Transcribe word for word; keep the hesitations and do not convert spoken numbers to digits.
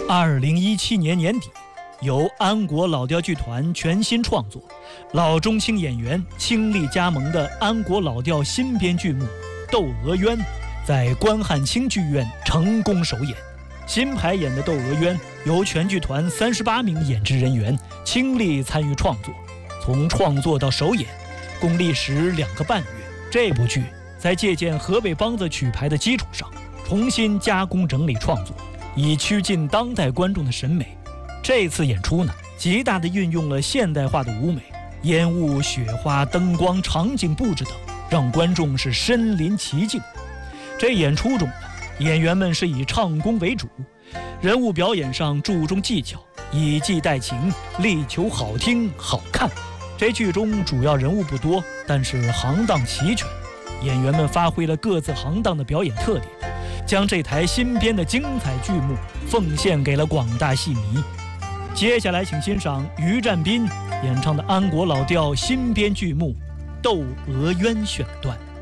二零一七年年底，由安国老调剧团全新创作、老中青演员倾力加盟的安国老调新编剧目《窦娥冤》在关汉卿剧院成功首演。新排演的《窦娥冤》由全剧团三十八名演职人员倾力参与创作，从创作到首演共历时两个半月。这部剧在借鉴河北梆子曲牌的基础上，重新加工整理创作，以趋近当代观众的审美。这次演出呢，极大地运用了现代化的舞美，烟雾、雪花、灯光、场景布置等，让观众是身临其境。这演出中呢，演员们是以唱功为主，人物表演上注重技巧，以技代情，力求好听好看。这剧中主要人物不多，但是行当齐全，演员们发挥了各自行当的表演特点，将这台新编的精彩剧目奉献给了广大戏迷。接下来请欣赏于占斌演唱的安国老调新编剧目《窦娥冤》选段。